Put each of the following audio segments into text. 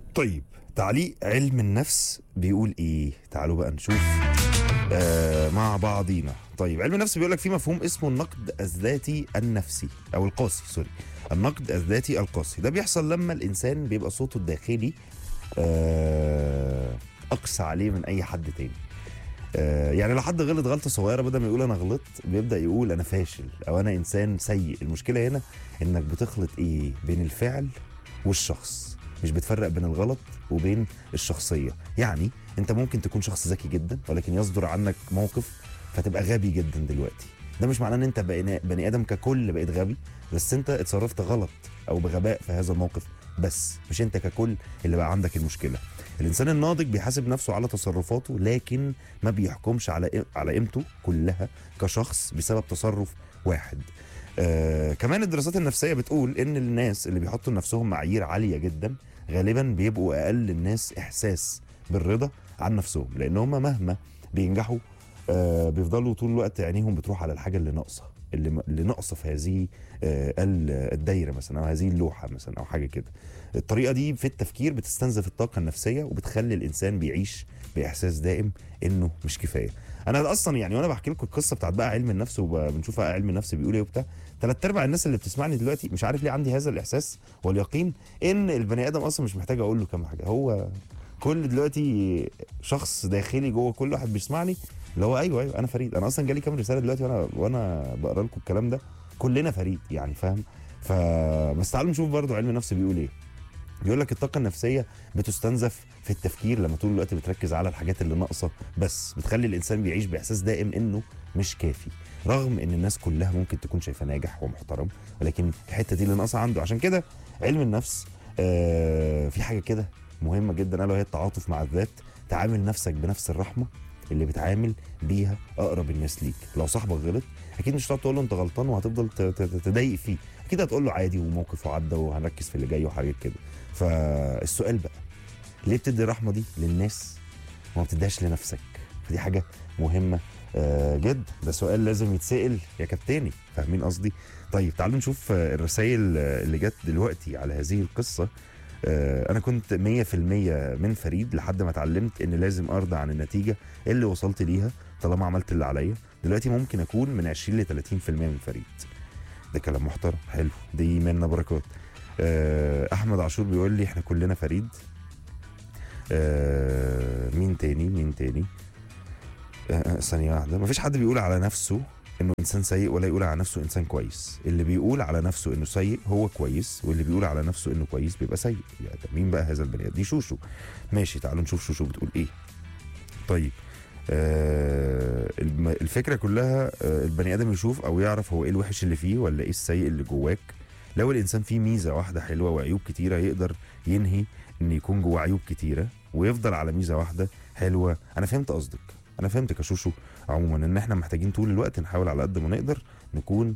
طيب، تعليق علم النفس بيقول ايه؟ تعالوا بقى نشوف مع بعضينا. طيب، علم النفس بيقول لك في مفهوم اسمه النقد الذاتي النفسي او القاسي، سوري. النقد الذاتي القاسي ده بيحصل لما الانسان بيبقى صوته الداخلي اقسى عليه من اي حد تاني. يعني لو حد غلط غلطه صغيره، بدل ما يقول انا غلطت بيبدا يقول انا فاشل او انا انسان سيء. المشكله هنا انك بتخلط ايه بين الفعل والشخص، مش بتفرق بين الغلط وبين الشخصيه. يعني انت ممكن تكون شخص ذكي جدا، ولكن يصدر عنك موقف فتبقى غبي جدا دلوقتي. ده مش معناه ان انت بني ادم ككل بقيت غبي، بس انت اتصرفت غلط او بغباء في هذا الموقف، بس مش انت ككل اللي بقى عندك المشكله. الانسان الناضج بيحاسب نفسه على تصرفاته، لكن ما بيحكمش على قيمته كلها كشخص بسبب تصرف واحد. كمان الدراسات النفسيه بتقول ان الناس اللي بيحطوا لنفسهم معايير عاليه جدا غالبا بيبقوا اقل الناس احساس بالرضا عن نفسهم، لان هم مهما بينجحوا بيفضلوا طول الوقت عينيهم بتروح على الحاجه اللي ناقصه، اللي ناقصه في هذه الدايره مثلا، او هذه اللوحه مثلا، او حاجه كده. الطريقه دي في التفكير بتستنزف الطاقه النفسيه، وبتخلي الانسان بيعيش باحساس دائم انه مش كفايه. انا اصلا يعني وانا بحكي لكم القصه بتاعت بقى علم النفس وبنشوف بقى علم النفس بيقول ايه وبتاع، ثلاث ارباع الناس اللي بتسمعني دلوقتي مش عارف ليه عندي هذا الاحساس واليقين ان البني ادم اصلا مش محتاج اقول له كام حاجه. هو كل دلوقتي شخص داخلي جوه كل واحد بيسمعني اللي هو ايوه ايوه انا فريد. انا اصلا جالي كام رساله دلوقتي وانا بقرا لكم الكلام ده، كلنا فريد يعني، فاهم؟ بس تعالوا نشوف برضو علم النفس بيقول ايه. بيقول لك الطاقه النفسيه بتستنزف في التفكير لما طول الوقت بتركز على الحاجات اللي ناقصه، بس بتخلي الانسان بيعيش باحساس دائم انه مش كافي، رغم ان الناس كلها ممكن تكون شايفاه ناجح ومحترم، ولكن الحته دي اللي ناقصه عنده. عشان كده علم النفس في حاجه كده مهمه جدا، الا وهي التعاطف مع الذات. تعامل نفسك بنفس الرحمه اللي بتعامل بيها اقرب الناس ليك. لو صاحبك غلط اكيد مش هتقعد تقول له انت غلطان وهتفضل تضايق فيه، اكيد هتقول له عادي وموقف وعدى وهنركز في اللي جاي وحاجات كده. فالسؤال بقى، ليه بتدي الرحمه دي للناس وما بتديهاش لنفسك؟ فدي حاجه مهمه جدا. ده سؤال لازم يتسال يا كابتني، فاهمين قصدي؟ طيب تعالوا نشوف الرسائل اللي جت دلوقتي على هذه القصه. انا كنت 100% من فريد لحد ما اتعلمت ان لازم ارضى عن النتيجه اللي وصلت ليها طالما عملت اللي عليا. دلوقتي ممكن اكون من 20 ل 30% من فريد. ده كلام محترم، حلو، دي منا بركات. احمد عاشور بيقول لي احنا كلنا فريد. مين تاني ثانيه واحده. مفيش حد بيقول على نفسه انه انسان سيء ولا يقول على نفسه انسان كويس. اللي بيقول على نفسه انه سيء هو كويس، واللي بيقول على نفسه انه كويس بيبقى سيء. يعني مين بقى هذا البني ادم؟ دي شوشو. ماشي، تعالوا نشوف شوشو بتقول ايه. طيب، الفكره كلها البني ادم يشوف او يعرف هو ايه الوحش اللي فيه ولا ايه السيء اللي جواك. لو الانسان فيه ميزه واحده حلوه وعيوب كتيره، يقدر ينهي ان يكون جواه عيوب كتيره ويفضل على ميزه واحده حلوه. انا فهمت قصدك، انا فهمتك يا شوشو. عموما ان احنا محتاجين طول الوقت نحاول على قد ما نقدر نكون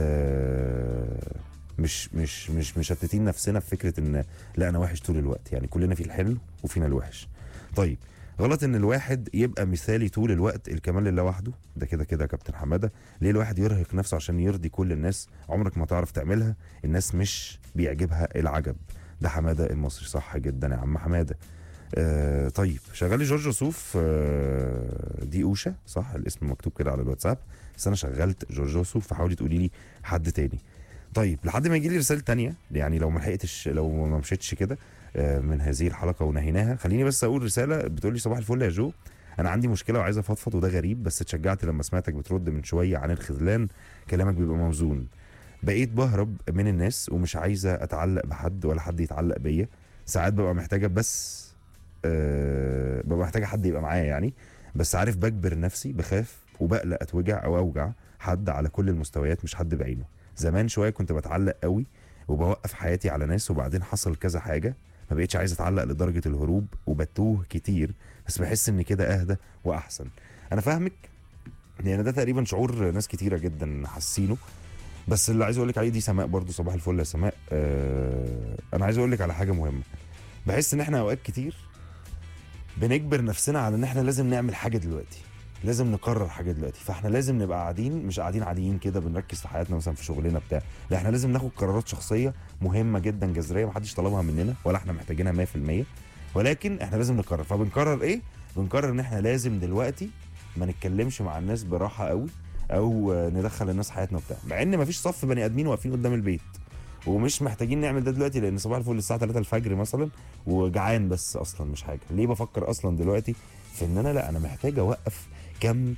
مش مشتتين نفسنا في فكره ان لا انا وحش طول الوقت. يعني كلنا في الحلو وفينا الوحش. طيب، غلط ان الواحد يبقى مثالي طول الوقت. الكمال لله وحده، ده كده كده يا كابتن حماده. ليه الواحد يرهق نفسه عشان يرضي كل الناس؟ عمرك ما تعرف تعملها، الناس مش بيعجبها العجب. ده حماده المصري، صح جدا يا عم حماده. طيب، شغالي جورج وسوف دي اوشا، صح الاسم مكتوب كده على الواتساب، بس انا شغلت جورج وسوف، فحاولي تقولي لي حد تاني. طيب، لحد ما يجي لي رساله تانية، يعني لو ما لحقتش، لو ما مشيتش كده من هذه الحلقه ونهيناها، خليني بس اقول رساله بتقول لي صباح الفل يا جو، انا عندي مشكله وعايز افضفض، وده غريب بس اتشجعت لما سمعتك بترد من شويه عن الخذلان. كلامك بيبقى موزون. بقيت بهرب من الناس ومش عايزه اتعلق بحد ولا حد يتعلق بيا. ساعات ببقى محتاجه بس ببقى محتاجه حد يبقى معايا يعني، بس عارف بجبر نفسي، بخاف وبقلق اتوجع او اوجع حد على كل المستويات مش حد بعينه. زمان شويه كنت بتعلق قوي وبوقف حياتي على ناس، وبعدين حصل كذا حاجه ما بقيتش عايز اتعلق لدرجه الهروب وبتوه كتير، بس بحس ان كده اهدى واحسن. انا فاهمك، يعني ده تقريبا شعور ناس كتيره جدا حاسينه. بس اللي عايز اقول لك عليه، دي سماء برضو، صباح الفل يا سماء. انا عايز اقول لك على حاجه مهمه. بحس ان احنا اوقات كتير بنجبر نفسنا على ان احنا لازم نعمل حاجه دلوقتي. لازم نقرر حاجه دلوقتي. فاحنا لازم نبقى قاعدين، مش قاعدين عاديين كده بنركز في حياتنا مثلا في شغلنا بتاع، لا احنا لازم ناخد قرارات شخصيه مهمه جدا جذريه محدش طلبها مننا ولا احنا محتاجينها 100%، ولكن احنا لازم نقرر. فبنقرر ايه؟ بنقرر ان احنا لازم دلوقتي ما نتكلمش مع الناس براحه قوي، او ندخل الناس حياتنا بتاع، مع ان مفيش صف بني ادمين واقفين قدام البيت ومش محتاجين نعمل ده دلوقتي، لان صباح الفل الساعه 3 الفجر مثلا وجعان، بس اصلا مش حاجه. ليه بفكر اصلا دلوقتي في ان انا لا انا محتاج اوقف كم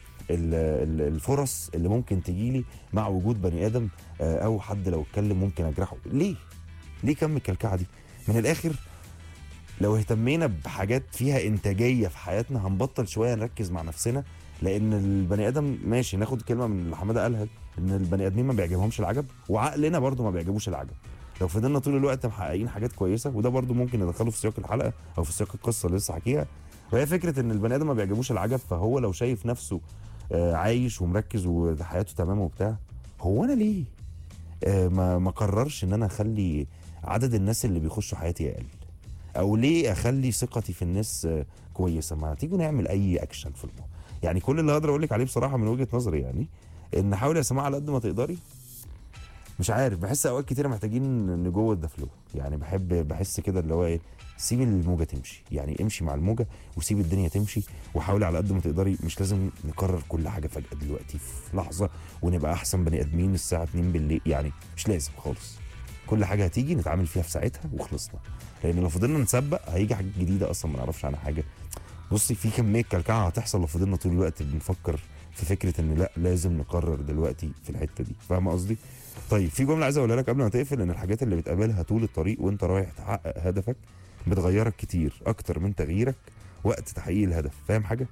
الفرص اللي ممكن تجيلي مع وجود بني ادم، او حد لو اتكلم ممكن اجرحه. ليه كم الكلكعه دي؟ من الاخر لو اهتمينا بحاجات فيها انتاجيه في حياتنا هنبطل شويه نركز مع نفسنا، لان البني ادم ماشي. ناخد كلمه من اللي حماده قالها، ان البني ادمين ما بيعجبهمش العجب، وعقلنا برضو ما بيعجبوش العجب. لو فضلنا طول الوقت محققين حاجات كويسه، وده برضو ممكن ندخله في سياق الحلقه او في سياق القصه اللي لسه حكيها، وهي فكره ان البني ادم ما بيعجبوش العجب. فهو لو شايف نفسه عايش ومركز وحياته تمام وبتاع، هو انا ليه ما قررش ان انا اخلي عدد الناس اللي بيخشوا حياتي اقل؟ او ليه اخلي ثقتي في الناس كويسه؟ ما تيجوا نعمل اي اكشن في الموضوع. يعني كل اللي اقدر اقول لك عليه بصراحه من وجهه نظري، يعني ان حاولي يا سماعه على قد ما تقدري. مش عارف، بحس اوقات كتيره محتاجين نجو ده فلو. يعني بحس كده اللي هو ايه، سيب الموجه تمشي، يعني امشي مع الموجه وسيب الدنيا تمشي، وحاولي على قد ما تقدري. مش لازم نقرر كل حاجه فجاه دلوقتي في لحظه ونبقى احسن بني ادمين الساعه 2 بالليل، يعني مش لازم خالص. كل حاجه هتيجي نتعامل فيها في ساعتها وخلصنا، لان لو فضلنا نسبق هيجي حاجات جديده اصلا ما نعرفش عنها حاجه. بصي في كميه كلكعه هتحصل لو فضلنا طول الوقت بنفكر في فكره ان لا لازم نقرر دلوقتي في الحته دي. فاهمه قصدي؟ طيب في جمله عايز اقولها لك قبل ما تقفل، ان الحاجات اللي بتقابلها طول الطريق وانت رايح تحقق هدفك بتغيرك كتير اكتر من تغييرك وقت تحقيق الهدف. فاهم حاجه؟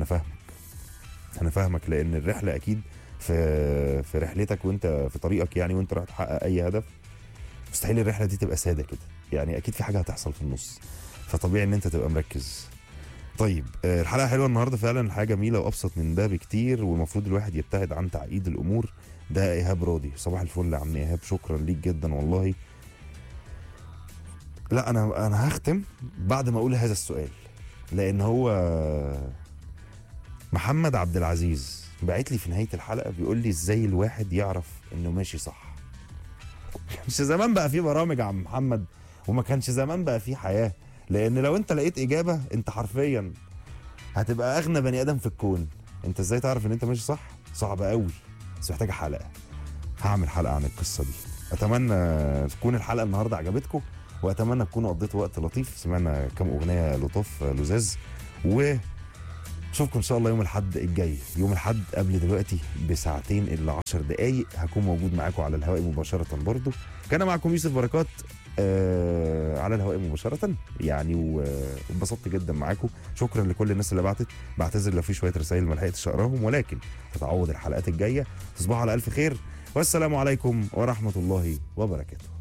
انا فاهمك لان الرحله اكيد في رحلتك وانت في طريقك، يعني وانت رايح تحقق اي هدف، مستحيل الرحله دي تبقى ساده كده. يعني اكيد في حاجه هتحصل في النص، فطبيعي ان انت تبقى مركز. طيب الحلقه حلوه النهارده فعلا، الحياه جميله وابسط من ده بكتير، والمفروض الواحد يبتعد عن تعقيد الامور. ده ايهاب راضي. صباح الفل يا عم ايهاب، شكرا ليك جدا والله. لا انا هختم بعد ما اقول هذا السؤال، لان هو محمد عبد العزيز بعت لي في نهايه الحلقه بيقول لي ازاي الواحد يعرف انه ماشي صح. كانش زمان بقى في برامج يا عم محمد، وما كانش زمان بقى في حياه. لان لو انت لقيت اجابه انت حرفيا هتبقى اغنى بني ادم في الكون. انت ازاي تعرف ان انت ماشي صح؟ صعب قوي، بس محتاجه حلقه. هعمل حلقه عن القصه دي. اتمنى تكون الحلقه النهارده عجبتكم، واتمنى تكونوا قضيتوا وقت لطيف، سمعنا كام اغنيه لطاف لزاز. واشوفكم ان شاء الله يوم الاحد الجاي. يوم الاحد قبل دلوقتي بساعتين الا 10 دقائق هكون موجود معاكم على الهواء مباشره. برضو كان معكم يوسف بركات على الهواء مباشره يعني، وانبسطت جدا معاكم. شكرا لكل الناس اللي بعتذر لو في شويه رسائل ما لحقتش اقراهم، ولكن تتعوض الحلقات الجايه. تصبحوا على الف خير، والسلام عليكم ورحمه الله وبركاته.